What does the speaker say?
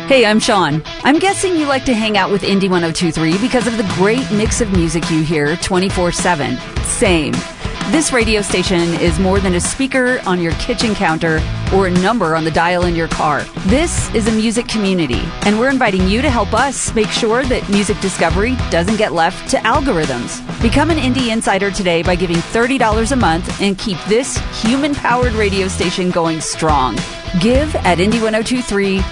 Hey, I'm Sean. I'm guessing you like to hang out with Indie 102.3 because of the great mix of music you hear 24/7. Same. This radio station is more than a speaker on your kitchen counter or a number on the dial in your car. This is a music community, and we're inviting you to help us make sure that music discovery doesn't get left to algorithms. Become an Indie Insider today by giving $30 a month and keep this human-powered radio station going strong. Give at Indie 102.3